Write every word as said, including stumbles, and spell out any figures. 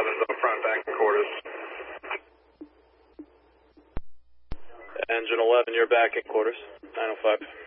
eleven's up front, back in quarters. Engine eleven, you're back in quarters. nine oh five.